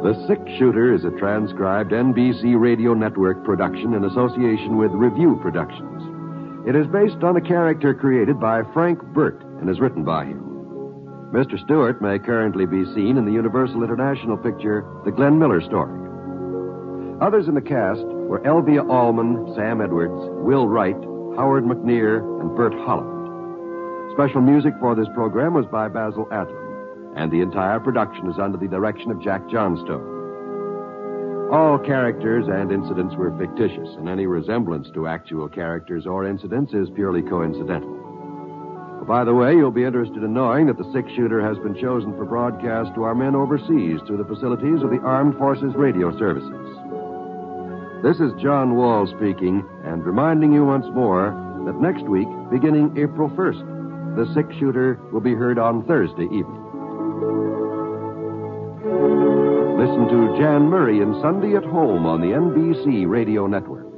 The Six Shooter is a transcribed NBC Radio Network production in association with Review Productions. It is based on a character created by Frank Burt and is written by him. Mr. Stewart may currently be seen in the Universal International picture, The Glenn Miller Story. Others in the cast were Elvia Allman, Sam Edwards, Will Wright, Howard McNear, and Bert Holland. Special music for this program was by Basil Adlam, and the entire production is under the direction of Jack Johnstone. All characters and incidents were fictitious, and any resemblance to actual characters or incidents is purely coincidental. By the way, you'll be interested in knowing that the Six Shooter has been chosen for broadcast to our men overseas through the facilities of the Armed Forces Radio Services. This is John Wall speaking, and reminding you once more that next week, beginning April 1st, the Six Shooter will be heard on Thursday evening. Listen to Jan Murray in Sunday at Home on the NBC Radio Network.